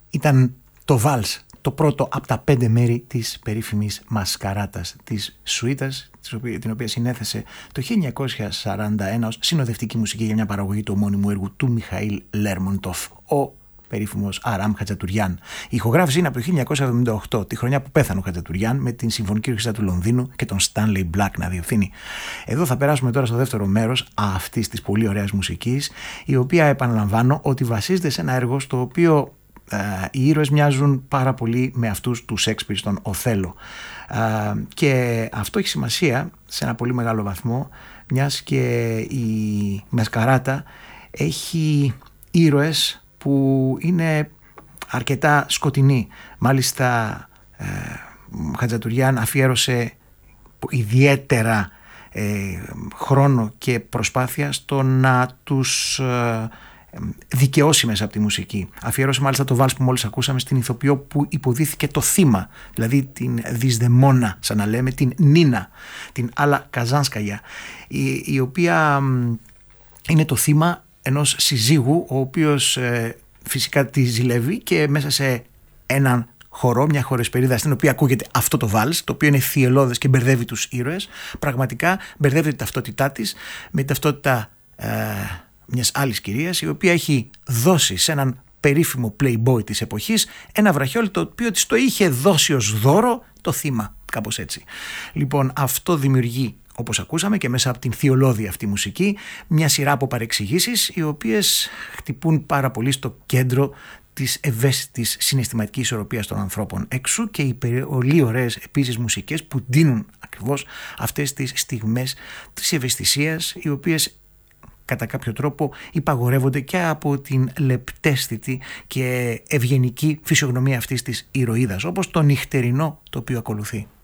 Ήταν το βάλς, το πρώτο από τα 5 μέρη της περίφημης μασκαράτας της Σουίτας, την οποία συνέθεσε το 1941 ως συνοδευτική μουσική για μια παραγωγή του ομώνυμου έργου του Μιχαήλ Λέρμοντοφ, ο περίφημος Αράμ Χατζατουριάν. Η ηχογράφηση είναι από το 1978, τη χρονιά που πέθανε ο Χατζατουριάν, με την Συμφωνική Ορχήστρα του Λονδίνου και τον Stanley Black να διευθύνει. Εδώ θα περάσουμε τώρα στο δεύτερο μέρος αυτής της πολύ ωραίας μουσικής, η οποία, επαναλαμβάνω, ότι βασίζεται σε ένα έργο στο οποίο οι ήρωες μοιάζουν πάρα πολύ με αυτούς του Σέξπιρ στον Οθέλο. Και αυτό έχει σημασία σε ένα πολύ μεγάλο βαθμό, μιας και η μασκαράτα έχει ήρωες που είναι αρκετά σκοτεινοί. Μάλιστα Χατζατουριάν αφιέρωσε ιδιαίτερα χρόνο και προσπάθεια στο να τους δικαιώσει μέσα από τη μουσική. Αφιέρωσε μάλιστα το βάλς που μόλις ακούσαμε στην ηθοποιό που υποδίθηκε το θύμα, δηλαδή την Δυσδαιμόνα, σαν να λέμε, την Νίνα, την Άλλα Καζάνσκαγια, η οποία είναι το θύμα ενός συζύγου, ο οποίος φυσικά τη ζηλεύει, και μέσα σε έναν χορό, μια χορεσπερίδα στην οποία ακούγεται αυτό το βάλς, το οποίο είναι θυελώδες και μπερδεύει τους ήρωες, πραγματικά μπερδεύει την ταυτότητά της με την ταυτότητα μιας άλλης κυρίας, η οποία έχει δώσει σε έναν περίφημο playboy της εποχής ένα βραχιόλι, το οποίο της το είχε δώσει ως δώρο το θύμα, κάπως έτσι. Λοιπόν, αυτό δημιουργεί, όπως ακούσαμε και μέσα από την θειολώδη αυτή μουσική, μια σειρά από παρεξηγήσεις, οι οποίες χτυπούν πάρα πολύ στο κέντρο της ευαίσθητης συναισθηματικής ισορροπίας των ανθρώπων. Εξού και οι πολύ ωραίες επίσης μουσικές που δίνουν ακριβώς αυτές τις στιγμές της ευαισθησίας, οι οποίες κατά κάποιο τρόπο υπαγορεύονται και από την λεπταίσθητη και ευγενική φυσιογνωμία αυτής της ηρωίδας, όπως το νυχτερινό το οποίο ακολουθεί.